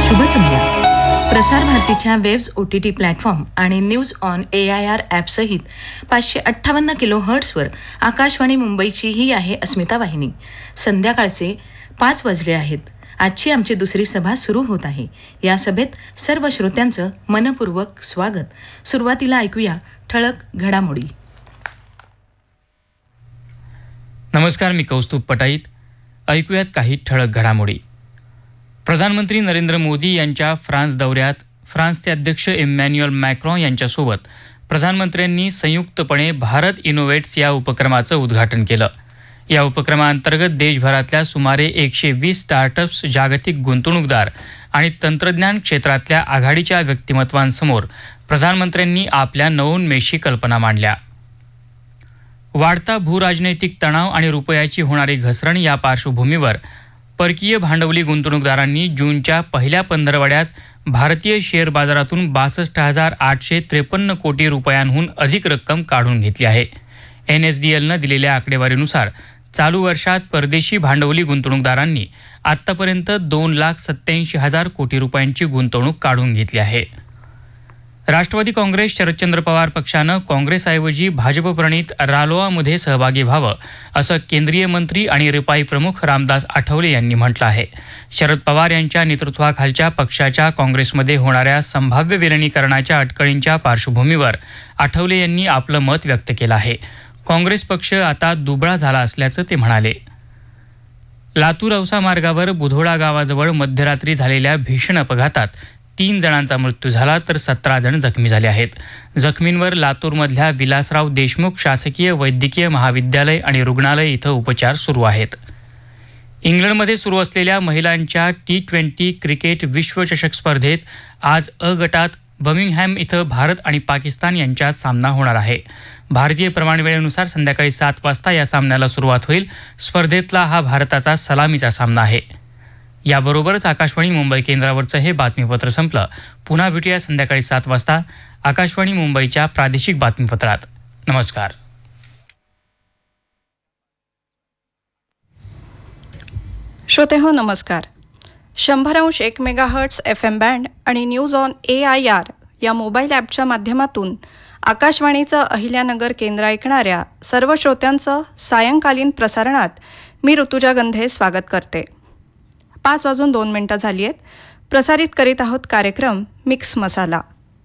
शुभ संध्या. प्रसार भारतीच्या वेव्स OTT प्लॅटफॉर्म आणि न्यूज ऑन AIR ॲपसहित 558 किलोहर्ट्झवर आकाशवाणी मुंबईची ही आहे अस्मिता वाहिनी. संध्याकाळचे 5 वाजले आहेत. आजची आमची दुसरी सभा सुरू होत आहे. या सभेत सर्व श्रोत्यांचं मनपूर्वक स्वागत. सुरुवातीला ऐकूया ठळक घडामोडी. नमस्कार, मी कौस्तुभ पटाईत. ऐकूयात काही ठळक घडामोडी. प्रधानमंत्री नरेंद्र मोदी यांच्या फ्रान्स दौऱ्यात फ्रान्सचे अध्यक्ष इमॅन्युएल मॅक्रॉन यांच्यासोबत प्रधानमंत्र्यांनी संयुक्तपणे भारत इनोव्हेट्स या उपक्रमाचं उद्घाटन केलं. या उपक्रमाअंतर्गत देशभरातल्या सुमारे 120 स्टार्टअप्स, जागतिक गुंतवणूकदार आणि तंत्रज्ञान क्षेत्रातल्या आघाडीच्या व्यक्तिमत्वांसमोर प्रधानमंत्र्यांनी आपल्या नवोन्मेषी कल्पना मांडल्या. वाढता भूराजनैतिक तणाव आणि रुपयाची होणारी घसरण या पार्श्वभूमीवर परकीय भांडवली गुंतवणूकदारांनी जूनच्या पहिल्या पंधरवड्यात भारतीय शेअर बाजारातून 62,853 कोटी रुपयांहून अधिक रक्कम काढून घेतली आहे. NSDLनं दिलेल्या आकडेवारीनुसार चालू वर्षात परदेशी भांडवली गुंतवणूकदारांनी आत्तापर्यंत 2,87,000 कोटी रुपयांची गुंतवणूक काढून घेतली आहे. राष्ट्रवादी काँग्रेस शरदचंद्र पवार पक्षानं काँग्रेसऐवजी भाजपप्रणीत रालोआमध्ये सहभागी व्हावं असं केंद्रीय मंत्री आणि रिपाई प्रमुख रामदास आठवले यांनी म्हटलं आहे. शरद पवार यांच्या नेतृत्वाखालच्या पक्षाच्या काँग्रेसमध्ये होणाऱ्या संभाव्य विलिनीकरणाच्या अटकळींच्या पार्श्वभूमीवर आठवले यांनी आपलं मत व्यक्त केलं आहे. काँग्रेस पक्ष आता दुबळा झाला असल्याचं ते म्हणाले. लातूर औसा मार्गावर बुधोडा गावाजवळ मध्यरात्री झालेल्या भीषण अपघातात 3 जणांचा मृत्यू झाला तर 17 जण जखमी झाले आहेत. जखमींवर लातूरमधल्या विलासराव देशमुख शासकीय वैद्यकीय महाविद्यालय आणि रुग्णालय इथं उपचार सुरू आहेत. इंग्लंडमध्ये सुरू असलेल्या महिलांच्या T20 क्रिकेट विश्वचषक स्पर्धेत आज अ गटात बर्मिंगहॅम इथं भारत आणि पाकिस्तान यांच्यात सामना होणार आहे. भारतीय प्रमाणवेळेनुसार संध्याकाळी 7 वाजता या सामन्याला सुरुवात होईल. स्पर्धेतला हा भारताचा सलामीचा सामना आहे. याबरोबरच आकाशवाणी मुंबई केंद्रावरचं हे बातमीपत्र संपलं. पुन्हा भेटूया संध्याकाळी 7 वाजता आकाशवाणी मुंबईच्या प्रादेशिक बातमीपत्रात. नमस्कार. श्रोते हो, नमस्कार. 100.1 मेगाहर्ट्ज FM बँड आणि न्यूज ऑन AIR या मोबाईल ॲपच्या माध्यमातून आकाशवाणीचं अहिल्यानगर केंद्र ऐकणाऱ्या सर्व श्रोत्यांचं सायंकालीन प्रसारणात मी ऋतुजा गंधे स्वागत करते. 5:02 झाली आहेत. प्रसारित करीत आहोत कार्यक्रम मिक्स मसाला.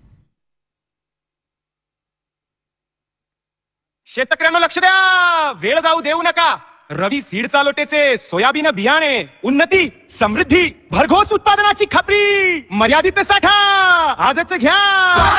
शेतकऱ्यांना लक्ष द्या, वेळ जाऊ देऊ नका. रवी सीड चालोटेचे सोयाबीन बियाणे, उन्नती, समृद्धी, भरघोस उत्पादनाची खात्री, मर्यादित साठा आजच घ्या.